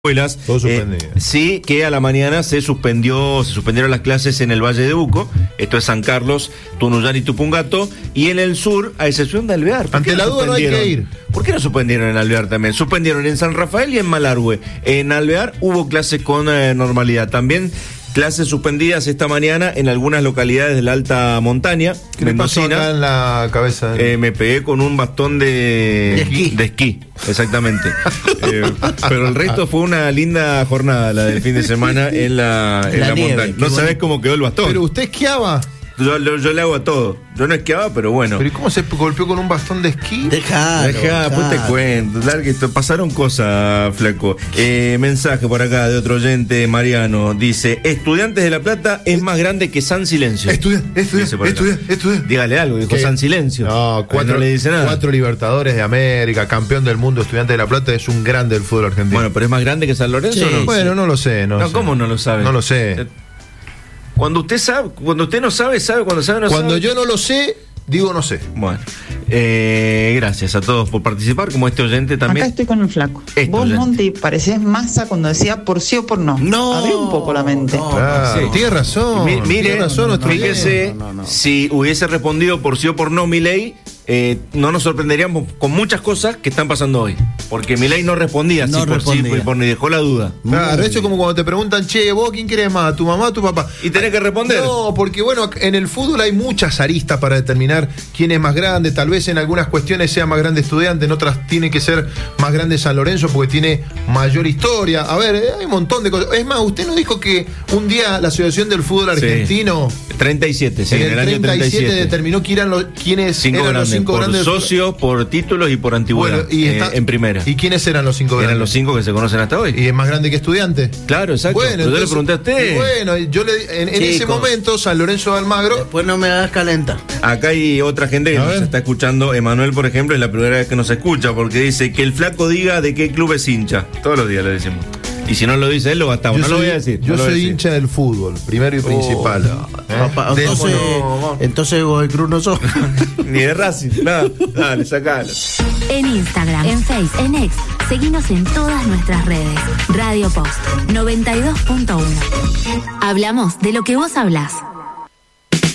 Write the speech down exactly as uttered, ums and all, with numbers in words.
escuelas, Todo suspendido. Eh, sí, que a la mañana se suspendió, se suspendieron las clases en el Valle de Uco, esto es San Carlos, Tunuyán y Tupungato, y en el sur, a excepción de Alvear. Ante la duda no hay que ir. ¿Por qué no suspendieron en Alvear también? Suspendieron en San Rafael y en Malargüe. En Alvear hubo clases con eh, normalidad. También clases suspendidas esta mañana en algunas localidades de la alta montaña. ¿Qué le pasó acá en la cabeza? Eh, me pegué con un bastón de, de esquí. De esquí, exactamente. eh, pero el resto fue una linda jornada, la del fin de semana en la, en La la nieve, montaña. qué No sabés bonito. cómo quedó el bastón. ¿Pero usted esquiaba? Yo, yo, yo le hago a todo. Yo no esquiaba, pero bueno. ¿Pero y cómo se golpeó con un bastón de esquí? Dejalo, Dejá, después te cuento. Dale, que esto- pasaron cosas, flaco. Eh, mensaje por acá de otro oyente, Mariano. Dice: Estudiantes de La Plata es más grande que San Silencio. Estudia, estudia, Dice por acá. estudia, estudia. Dígale algo, dijo ¿Qué? San Silencio. No, Ahí cuatro, no le dice nada. cuatro Libertadores de América, campeón del mundo, Estudiante de La Plata, es un grande del fútbol argentino. Bueno, pero es más grande que San Lorenzo, Sí, ¿o no? Bueno, no lo sé, no, No, sé. ¿cómo no lo sabe? No lo sé. Cuando usted sabe, cuando usted no sabe, sabe, cuando sabe, no Cuando sabe. yo no lo sé, digo no sé. Bueno, eh, gracias a todos por participar, como este oyente también. Acá estoy con el flaco. Este Vos, oyente. Monty, parecés masa cuando decía por sí o por no. No. Abrí un poco la mente. No, Claro, sí. tiene razón. Mi- mire, tiene razón nuestro fíjese, oyente. no, no, no. si hubiese respondido por sí o por no Milei, eh, no nos sorprenderíamos con muchas cosas que están pasando hoy. Porque Milei no respondía así No por respondía. sí y por ni dejó la duda. Claro, Muy eso es como cuando te preguntan, che, ¿vos quién querés más? ¿Tu mamá o tu papá? Y tenés que responder. No, porque bueno, en el fútbol hay muchas aristas para determinar quién es más grande. Tal vez en algunas cuestiones sea más grande Estudiante, en otras tiene que ser más grande San Lorenzo porque tiene mayor historia. A ver, eh, hay un montón de cosas. Es más, usted nos dijo que un día la Asociación del Fútbol Argentino, treinta y siete, sí, en en el el año treinta y siete, treinta y siete. determinó que eran los, quiénes Cinco eran grandes, los cinco por grandes. socios, por títulos y por antigüedad. Bueno, y eh, está- en primera. ¿Y quiénes eran los cinco grandes? Eran los cinco que se conocen hasta hoy. ¿Y es más grande que Estudiante? Claro, exacto. Bueno, Pero yo le entonces- pregunté a usted. y Bueno, yo le, en, en ese Chicos. momento, San Lorenzo de Almagro. Después no me hagas calentar. Acá hay otra gente que A nos ver. está escuchando. Emanuel, por ejemplo, es la primera vez que nos escucha porque dice que el flaco diga de qué club es hincha. Todos los días le decimos. Y si no lo dice él, lo gastamos. Yo no soy, lo voy a decir. yo no lo voy a soy decir. hincha del fútbol, primero y principal. ¿eh? Papá, Del- entonces, no, entonces vos de Cruz no sos. Ni de Racing. Nada. Dale, sacalo. En Instagram, en Face, en X. Seguinos en todas nuestras redes. Radio Post noventa y dos punto uno. Hablamos de lo que vos hablás.